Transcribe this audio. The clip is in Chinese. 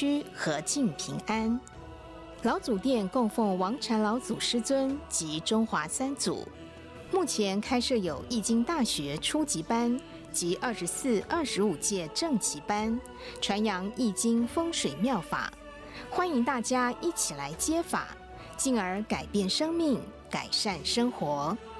区和敬平安。老祖殿供奉王禅老祖师尊及中华三祖，目前开设有易经大学初级班及24、25届正级班，传扬易经风水妙法，欢迎大家一起来接法，进而改变生命，改善生活。